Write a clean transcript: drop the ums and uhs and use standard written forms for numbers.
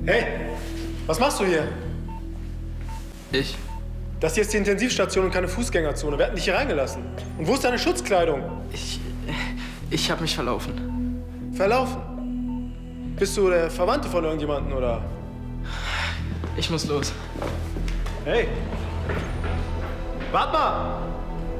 Hey, was machst du hier? Ich? Das hier ist die Intensivstation und keine Fußgängerzone. Wir hatten dich hier reingelassen. Und wo ist deine Schutzkleidung? Ich habe mich verlaufen. Verlaufen? Bist du der Verwandte von irgendjemandem, oder? Ich muss los. Hey! Warte mal!